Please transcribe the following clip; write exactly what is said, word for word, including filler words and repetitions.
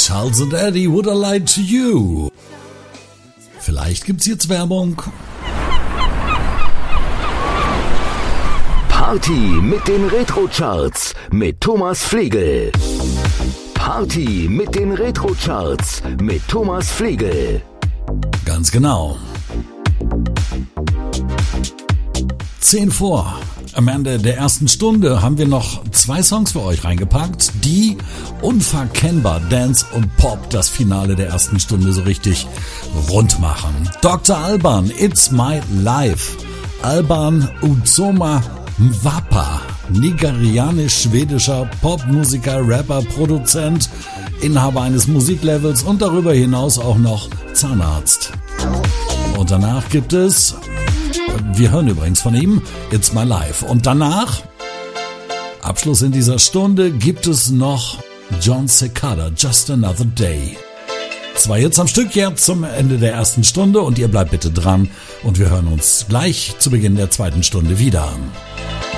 Charles and Eddie, Would I Lie to You? Vielleicht gibt's jetzt Werbung. Party mit den Retro-Charts mit Thomas Flegel. Party mit den Retro-Charts mit Thomas Flegel. Ganz genau. Zehn vor. Am Ende der ersten Stunde haben wir noch zwei Songs für euch reingepackt, die unverkennbar Dance und Pop das Finale der ersten Stunde so richtig rund machen. Doktor Alban, It's My Life. Alban Uzoma Mvapa, nigerianisch-schwedischer Popmusiker, Rapper, Produzent, Inhaber eines Musiklabels und darüber hinaus auch noch Zahnarzt. Und danach gibt es, wir hören übrigens von ihm, It's My Life. Und danach, Abschluss in dieser Stunde, gibt es noch John Cicada, Just Another Day. Zwei Hits am Stück jetzt zum Ende der ersten Stunde und ihr bleibt bitte dran und wir hören uns gleich zu Beginn der zweiten Stunde wieder.